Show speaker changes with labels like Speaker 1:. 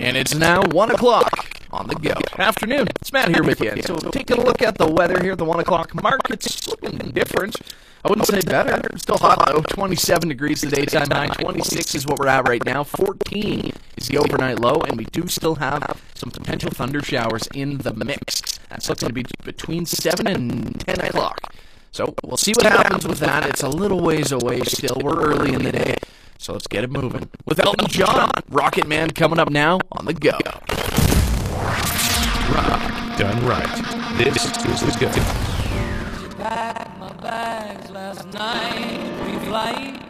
Speaker 1: And it's now 1 o'clock on the go. Afternoon. It's Matt here with you. So taking a look at the weather here at the 1 o'clock mark, it's looking different. I wouldn't say better. Still hot though. 27 degrees the daytime high. 26 is what we're at right now. 14 is the overnight low, and we do still have some potential thunder showers in the mix. That's looking to be between 7 and 10 o'clock. So we'll see what happens with that. It's a little ways away still. We're early in the day. So let's get it moving. With Elton John, Rocket Man coming up now on the go.
Speaker 2: Rock done right. This is the go.
Speaker 3: Packed my bags last night pre-flight.